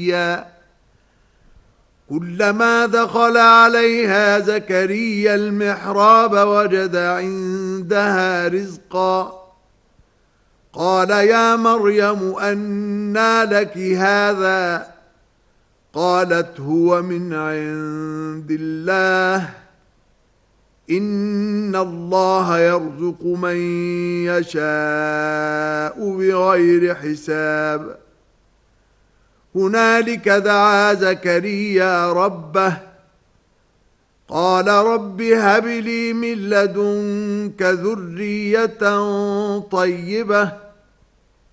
زكريا كلما دخل عليها زكريا المحراب وجد عندها رزقا قال يا مريم أنى لك هذا قالت هو من عند الله إن الله يرزق من يشاء بغير حساب هنالك دعا زكريا ربه قال رب هب لي من لدنك ذرية طيبة